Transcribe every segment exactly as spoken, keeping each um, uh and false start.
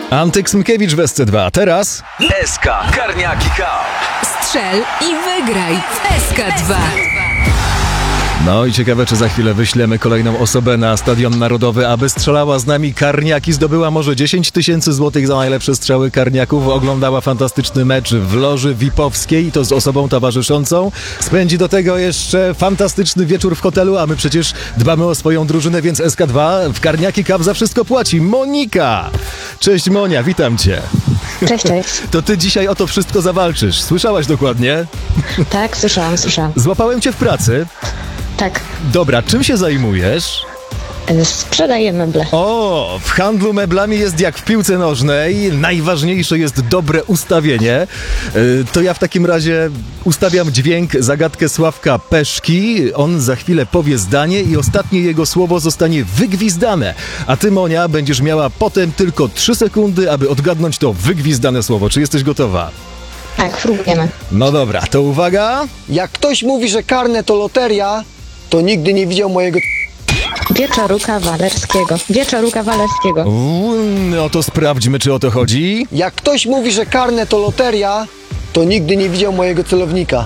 Antyk Smykiewicz w S C dwa, teraz S K Karniaki Cup. Strzel i wygraj w S K dwa. No i ciekawe, czy za chwilę wyślemy kolejną osobę na Stadion Narodowy, aby strzelała z nami karniaki. Zdobyła może dziesięć tysięcy złotych za najlepsze strzały karniaków. Oglądała fantastyczny mecz w loży V I P-owskiej i to z osobą towarzyszącą. Spędzi do tego jeszcze fantastyczny wieczór w hotelu, a my przecież dbamy o swoją drużynę, więc S K dwa w Karniaki Cup za wszystko płaci. Monika! Cześć Monia, witam cię. Cześć, cześć. To ty dzisiaj o to wszystko zawalczysz. Słyszałaś dokładnie? Tak, słyszałam, słyszałam. Złapałem cię w pracy. Tak, Dobra, czym się zajmujesz? y, sprzedaję meble. O, w handlu meblami jest jak w piłce nożnej. Najważniejsze jest dobre ustawienie. Yy, To ja w takim razie ustawiam dźwięk, zagadkę Sławka Peszki. On za chwilę powie zdanie i ostatnie jego słowo zostanie wygwizdane. A ty, Monia, będziesz miała potem tylko trzy sekundy, aby odgadnąć to wygwizdane słowo. Czy jesteś gotowa? Tak, próbujemy. No dobra, to uwaga. Jak ktoś mówi, że karne to loteria, to nigdy nie widział mojego... Wieczoruka Walerskiego. Wieczoruka Walerskiego. Uuu, no to sprawdźmy, czy o to chodzi. Jak ktoś mówi, że karne to loteria, to nigdy nie widział mojego celownika.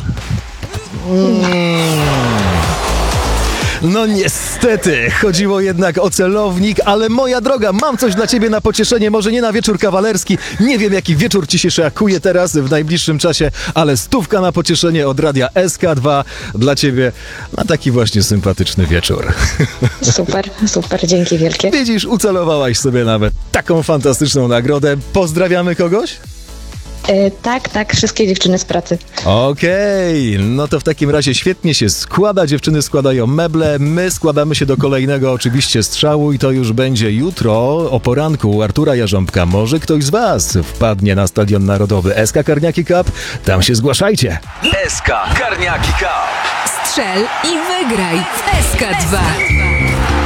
No niestety, chodziło jednak o celownik, ale moja droga, mam coś dla ciebie na pocieszenie, może nie na wieczór kawalerski, nie wiem jaki wieczór ci się szykuje teraz w najbliższym czasie, ale stówka na pocieszenie od radia S K dwa dla ciebie na taki właśnie sympatyczny wieczór. Super, super, dzięki wielkie. Widzisz, ucelowałaś sobie nawet taką fantastyczną nagrodę. Pozdrawiamy kogoś? Y, tak, tak, wszystkie dziewczyny z pracy. Okej, no to w takim razie świetnie się składa, dziewczyny składają meble, my składamy się do kolejnego oczywiście strzału i to już będzie jutro o poranku u Artura Jarząbka. Może ktoś z was wpadnie na Stadion Narodowy S K Karniaki Cup, tam się zgłaszajcie. S K Karniaki Cup. Strzel i wygraj w S K dwa.